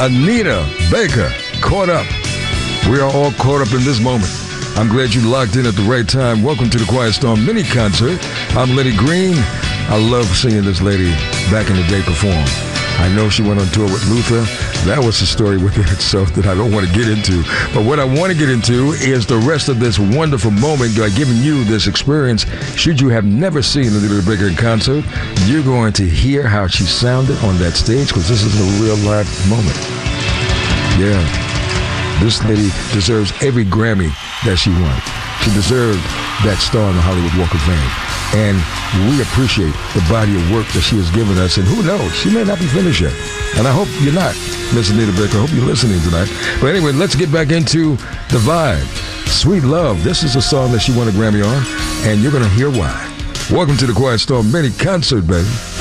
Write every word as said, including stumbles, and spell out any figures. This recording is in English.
Anita Baker, Caught Up. We are all caught up in this moment. I'm glad you locked in at the right time. Welcome to the Quiet Storm mini concert. I'm Lenny Green. I love seeing this lady back in the day perform. I know she went on tour with Luther. That was a story within itself that I don't want to get into. But what I want to get into is the rest of this wonderful moment by giving you this experience. Should you have never seen Anita Baker in concert, you're going to hear how she sounded on that stage, because this is a real live moment. Yeah. This lady deserves every Grammy that she won. She deserved that star on the Hollywood Walk of Fame. And we appreciate the body of work that she has given us. And who knows, she may not be finished yet. And I hope you're not, Miss Anita Baker. I hope you're listening tonight. But anyway, let's get back into the vibe. Sweet Love. This is a song that she won a Grammy on, and you're going to hear why. Welcome to the Quiet Storm mini concert, baby.